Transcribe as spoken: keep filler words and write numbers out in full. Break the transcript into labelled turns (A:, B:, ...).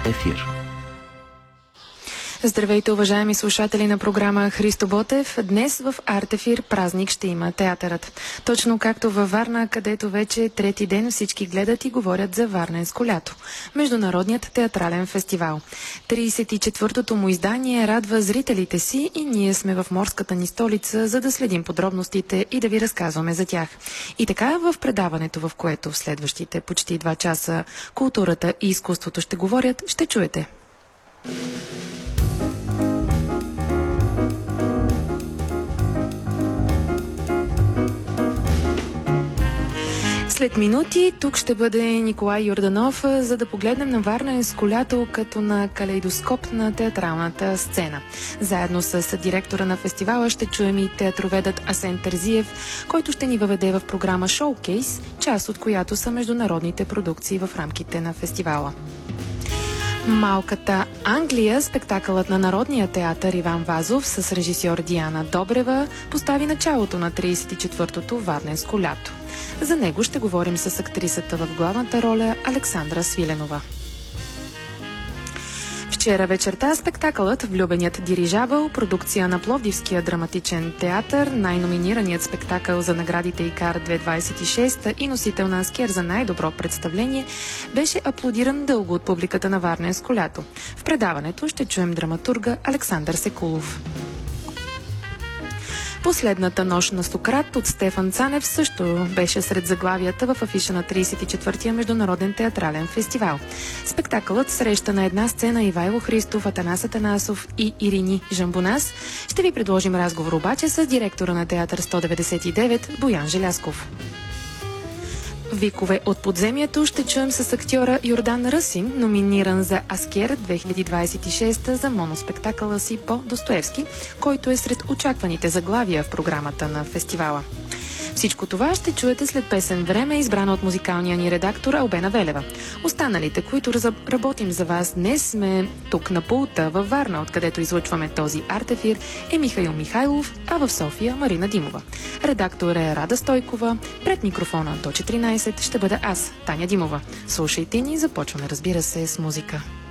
A: Ефир.
B: Здравейте, уважаеми слушатели на програма Христо Ботев. Днес в Артефир празник ще има театърът. Точно както във Варна, където вече трети ден всички гледат и говорят за Варненско лято. Международният театрален фестивал. тридесет и четвъртото му издание радва зрителите си и ние сме в морската ни столица, за да следим подробностите и да ви разказваме за тях. И така в предаването, в което в следващите почти два часа културата и изкуството ще говорят, ще чуете. След минути тук ще бъде Николай Йорданов, за да погледнем на Варненско лято като на калейдоскоп на театралната сцена. Заедно с директора на фестивала ще чуем и театроведът Асен Терзиев, който ще ни въведе в програма Шоукейс, част от която са международните продукции в рамките на фестивала. Малката Англия, спектакълът на Народния театър Иван Вазов с режисьор Диана Добрева, постави началото на тридесет и четвъртото Варненско лято. За него ще говорим с актрисата в главната роля Александра Свиленова. Вчера вечерта спектакълът "Влюбеният дирижабъл", продукция на Пловдивския драматичен театър, най-номинираният спектакъл за наградите ИКАР две хиляди двадесет и шеста и носител на Аскер за най-добро представление, беше аплодиран дълго от публиката на Варненско лято. В предаването ще чуем драматурга Александър Секулов. Последната нощ на Сократ от Стефан Цанев също беше сред заглавията в афиша на тридесет и четвъртия Международен театрален фестивал. Спектакълът среща на една сцена Ивайло Христов, Атанас Атанасов и Ирини Жамбонас. Ще ви предложим разговор обаче с директора на театър сто деветдесет и девет Боян Желязков. Викове от подземието ще чуем с актьора Йордан Ръсин, номиниран за Аскер две хиляди двадесет и шеста за моноспектакъла си по Достоевски, който е сред очакваните заглавия в програмата на фестивала. Всичко това ще чуете след песен време, избрана от музикалния ни редактор Албена Велева. Останалите, които работим за вас днес, сме тук на пулта във Варна, откъдето излъчваме този артефир, е Михаил Михайлов, а в София Марина Димова. Редактор е Рада Стойкова, пред микрофона до четиринадесет ще бъда аз, Таня Димова. Слушайте ни, започваме, разбира се, с музика.